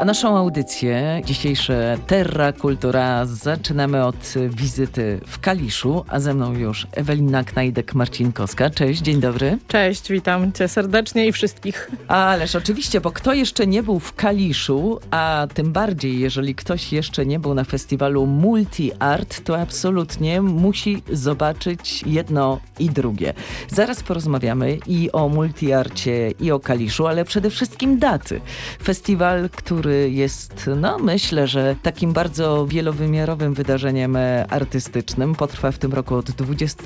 A naszą audycję, dzisiejsze Terra Kultura, zaczynamy od wizyty w Kaliszu, a ze mną już Ewelina Knajdek-Marcinkowska. Cześć, dzień dobry. Cześć, witam cię serdecznie i wszystkich. Ależ oczywiście, bo kto jeszcze nie był w Kaliszu, a tym bardziej, jeżeli ktoś jeszcze nie był na festiwalu Multi Art, to absolutnie musi zobaczyć jedno i drugie. Zaraz porozmawiamy i o Multi Arcie, i o Kaliszu, ale przede wszystkim daty. Festiwal, który jest, myślę, że takim bardzo wielowymiarowym wydarzeniem artystycznym. Potrwa w tym roku od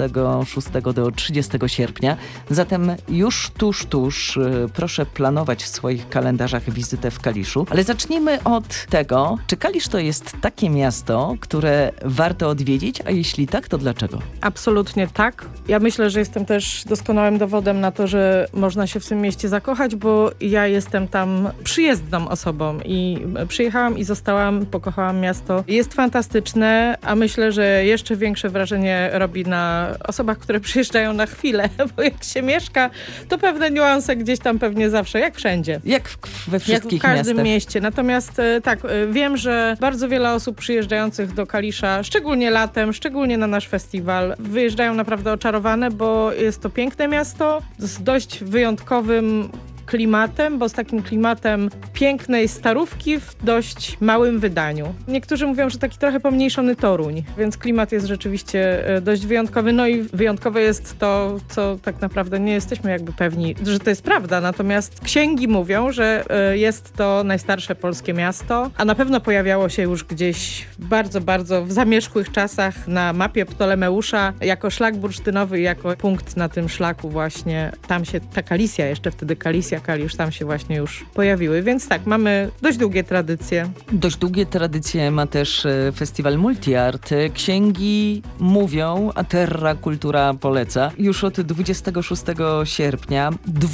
26 do 30 sierpnia. Zatem już tuż, proszę planować w swoich kalendarzach wizytę w Kaliszu. Ale zacznijmy od tego, czy Kalisz to jest takie miasto, które warto odwiedzić, a jeśli tak, to dlaczego? Absolutnie tak. Ja myślę, że jestem też doskonałym dowodem na to, że można się w tym mieście zakochać, bo ja jestem tam przyjezdną osobą i przyjechałam i zostałam, pokochałam miasto. Jest fantastyczne, a myślę, że jeszcze większe wrażenie robi na osobach, które przyjeżdżają na chwilę, bo jak się mieszka, to pewne niuanse gdzieś tam pewnie zawsze, jak wszędzie. Jak we wszystkich jak w każdym miastach. mieście. Natomiast tak, wiem, że bardzo wiele osób przyjeżdżających do Kalisza, szczególnie latem, szczególnie na nasz festiwal, wyjeżdżają naprawdę oczarowane, bo jest to piękne miasto z dość wyjątkowym klimatem, bo z takim klimatem pięknej starówki w dość małym wydaniu. Niektórzy mówią, że taki trochę pomniejszony Toruń, więc klimat jest rzeczywiście dość wyjątkowy. No i wyjątkowe jest to, co tak naprawdę nie jesteśmy jakby pewni, że to jest prawda. Natomiast księgi mówią, że jest to najstarsze polskie miasto, a na pewno pojawiało się już gdzieś bardzo w zamierzchłych czasach na mapie Ptolemeusza jako szlak bursztynowy, jako punkt na tym szlaku właśnie. Tam się ta Kalisja, jeszcze wtedy Kalisz, tam się właśnie już pojawiły. Więc tak, mamy dość długie tradycje. Dość długie tradycje ma też festiwal Multi Art. Księgi mówią, a Terra Kultura poleca. Już od 26 sierpnia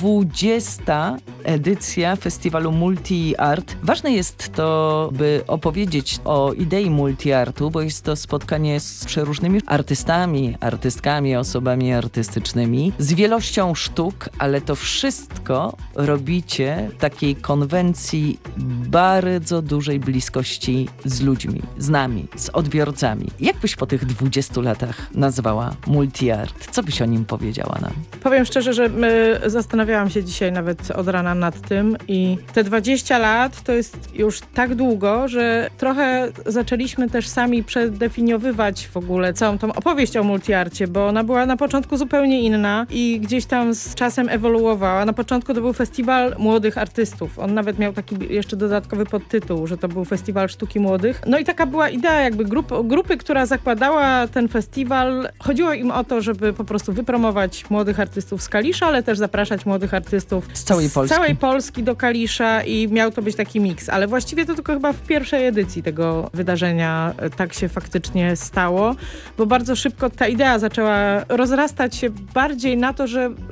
20. edycja festiwalu Multi Art. Ważne jest to, by opowiedzieć o idei Multi Artu, bo jest to spotkanie z przeróżnymi artystami, artystkami, osobami artystycznymi, z wielością sztuk, ale to wszystko robicie w takiej konwencji bardzo dużej bliskości z ludźmi, z nami, z odbiorcami. Jak byś po tych 20 latach nazwała Multi Art? Co byś o nim powiedziała nam? Powiem szczerze, że zastanawiałam się dzisiaj nawet od rana nad tym i te 20 lat to jest już tak długo, że trochę zaczęliśmy też sami przedefiniowywać w ogóle całą tą opowieść o Multiarcie, bo ona była na początku zupełnie inna i gdzieś tam z czasem ewoluowała. Na początku to był festiwal młodych artystów. On nawet miał taki jeszcze dodatkowy podtytuł, że to był festiwal sztuki młodych. No i taka była idea jakby grupy, która zakładała ten festiwal. Chodziło im o to, żeby po prostu wypromować młodych artystów z Kalisza, ale też zapraszać młodych artystów z całej Polski do Kalisza i miał to być taki miks. Ale właściwie to tylko chyba w pierwszej edycji tego wydarzenia tak się faktycznie stało, bo bardzo szybko ta idea zaczęła rozrastać się bardziej na to, że